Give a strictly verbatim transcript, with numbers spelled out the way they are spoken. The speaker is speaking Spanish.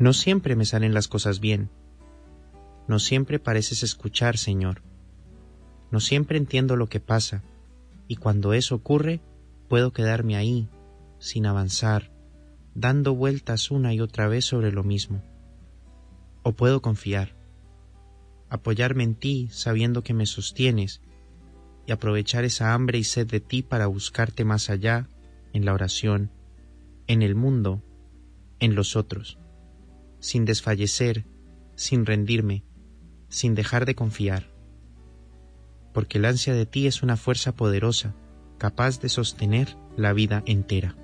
No siempre me salen las cosas bien. No siempre pareces escuchar, Señor. No siempre entiendo lo que pasa, y cuando eso ocurre, puedo quedarme ahí, sin avanzar, dando vueltas una y otra vez sobre lo mismo. O puedo confiar, apoyarme en ti sabiendo que me sostienes y aprovechar esa hambre y sed de ti para buscarte más allá, en la oración, en el mundo, en los otros, sin desfallecer, sin rendirme, sin dejar de confiar. Porque el ansia de ti es una fuerza poderosa, capaz de sostener la vida entera.